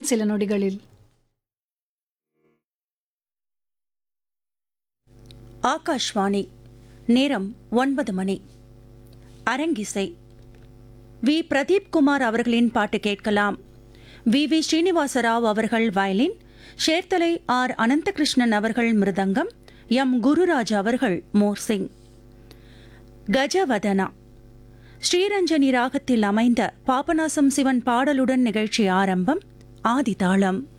சில நொடிகளில். ஆகாஷ்வாணி. நேரம் 9 மணி. அரங்கிசை. வி. பிரதீப் குமார் அவர்களின் பாட்டு கேட்கலாம். வி. ஸ்ரீனிவாசராவ் அவர்கள் வயலின், ஷேர்தலை ஆர். அனந்தகிருஷ்ணன் அவர்கள் மிருதங்கம், எம். குருராஜ் அவர்கள் மோர்சிங். கஜவதனா. ஸ்ரீரஞ்சனி ராகத்தில் அமைந்த பாபநாசம் சிவன் பாடலுடன் நிகழ்ச்சி ஆரம்பம். ஆதிதாளம்.